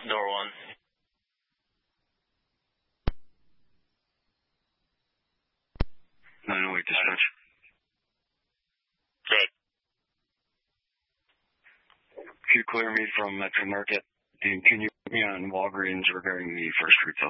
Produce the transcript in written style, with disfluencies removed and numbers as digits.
Door 1. No, wait, dispatch. Good. If you clear me from Metro Market, and can you put me on Walgreens regarding the first retail?